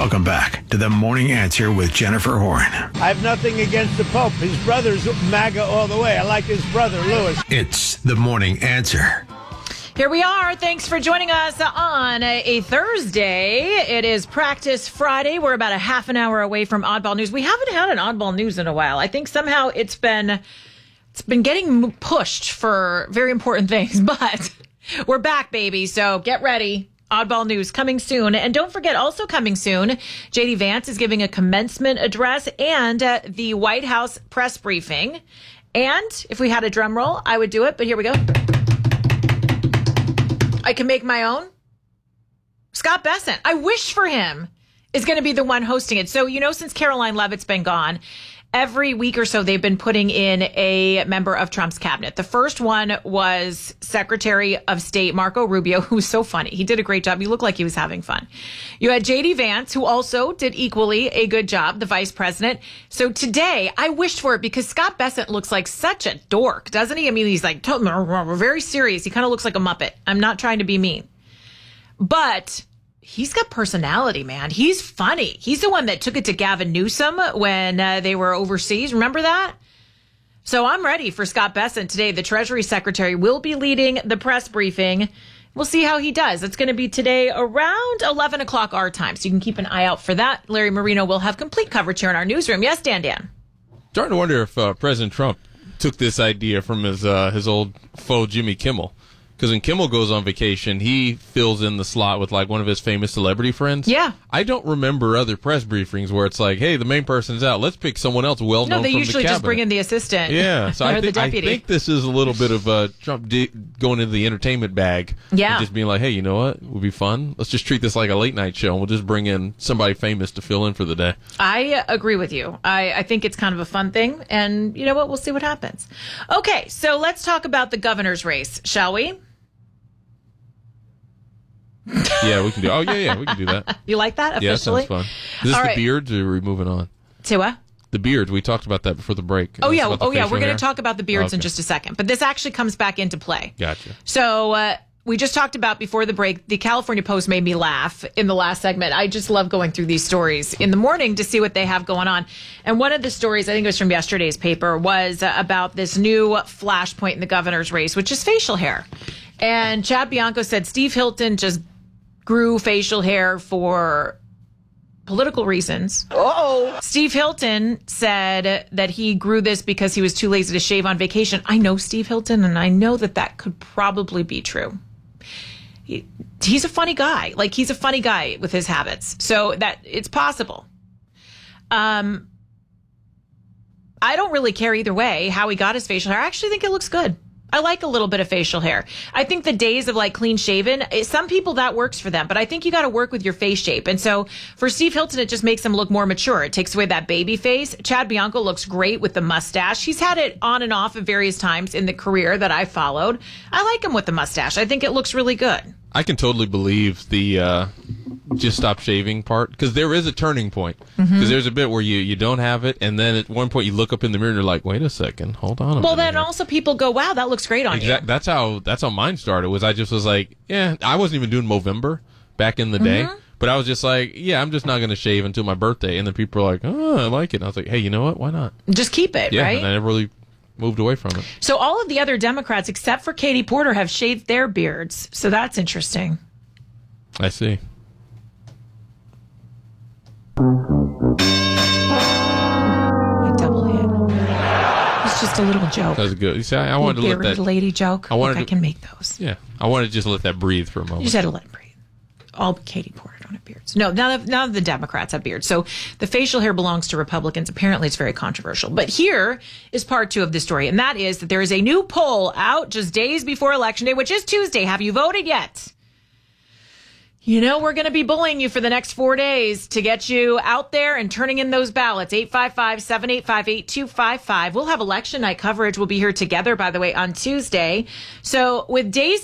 Welcome back to The Morning Answer with Jennifer Horn. I have nothing against the Pope. His brother's MAGA all the way. I like his brother, Louis. It's The Morning Answer. Here we are. Thanks for joining us on a Thursday. It is Practice Friday. We're about a half an hour away from Oddball News. We haven't had an Oddball News in a while. I think somehow it's been getting pushed for very important things, but we're back, baby. So get ready. Oddball News coming soon. And don't forget, also coming soon, J.D. Vance is giving a commencement address and the White House press briefing. And if we had a drum roll, I would do it. But here we go. I can make my own. Scott Bessent, I wish for him, is going to be the one hosting it. So, since Caroline Leavitt's been gone, every week or so, they've been putting in a member of Trump's cabinet. The first one was Secretary of State Marco Rubio, who's so funny. He did a great job. He looked like he was having fun. You had J.D. Vance, who also did equally a good job, the vice president. So today, I wished for it because Scott Bessent looks like such a dork, doesn't he? I mean, he's like very serious. He kind of looks like a Muppet. I'm not trying to be mean. But he's got personality, man. He's funny. He's the one that took it to Gavin Newsom when they were overseas. Remember that? So I'm ready for Scott Bessent today. The Treasury Secretary will be leading the press briefing. We'll see how he does. It's going to be today around 11 o'clock our time, so you can keep an eye out for that. Larry Marino will have complete coverage here in our newsroom. Yes, Dan? Starting to wonder if President Trump took this idea from his old foe, Jimmy Kimmel. Because when Kimmel goes on vacation, he fills in the slot with like one of his famous celebrity friends. Yeah. I don't remember other press briefings where it's like, hey, the main person's out. Let's pick someone else well known from the cabinet. No, they usually just bring in the assistant. Yeah. So I the deputy. think this is a little bit of Trump going into the entertainment bag. Yeah. And just being like, hey, you know what? It would be fun. Let's just treat this like a late night show and we'll just bring in somebody famous to fill in for the day. I agree with you. I think it's kind of a fun thing. And you know what? We'll see what happens. Okay. So let's talk about the governor's race, shall we? Yeah, we can do. Oh, yeah, we can do that. You like that officially? Yeah, sounds fun. Is this the beards, or are we moving on? To what? The beards. We talked about that before the break. Oh, yeah. We're going to talk about the beards in just a second. But this actually comes back into play. Gotcha. So we just talked about before the break, the California Post made me laugh in the last segment. I just love going through these stories in the morning to see what they have going on. And one of the stories, I think it was from yesterday's paper, was about this new flashpoint in the governor's race, which is facial hair. And Chad Bianco said Steve Hilton just grew facial hair for political reasons. Uh-oh. Steve Hilton said that he grew this because he was too lazy to shave on vacation. I know Steve Hilton, and I know that could probably be true. He's a funny guy. Like, he's a funny guy with his habits. So that it's possible. I don't really care either way how he got his facial hair. I actually think it looks good. I like a little bit of facial hair. I think the days of like clean shaven, some people that works for them, but I think you got to work with your face shape. And so for Steve Hilton, it just makes him look more mature. It takes away that baby face. Chad Bianco looks great with the mustache. He's had it on and off at various times in the career that I followed. I like him with the mustache. I think it looks really good. I can totally believe the just stop shaving part, because there is a turning point. Because there's a bit where you don't have it, and then at one point you look up in the mirror and you're like, wait a second, hold on a minute. Well, then also people go, wow, that looks great on you. That's how mine started. Was I just was like, yeah, I wasn't even doing Movember back in the day, but I was just like, yeah, I'm just not going to shave until my birthday. And then people are like, oh, I like it. And I was like, hey, you know what? Why not? Just keep it, yeah, right? And I never really moved away from it. So all of the other Democrats, except for Katie Porter, have shaved their beards. So that's interesting. I see. A double hit. It's just a little joke. That was good. You see, I wanted to let that lady joke. I can make those. Yeah, I wanted to just let that breathe for a moment. You just had to let it breathe. All but Katie Porter don't have beards. No, none of the Democrats have beards. So the facial hair belongs to Republicans. Apparently, it's very controversial. But here is part 2 of the story, and that is that there is a new poll out just days before Election Day, which is Tuesday. Have you voted yet? You know, we're going to be bullying you for the next 4 days to get you out there and turning in those ballots. 855-785-8255. We'll have election night coverage. We'll be here together, by the way, on Tuesday. So with days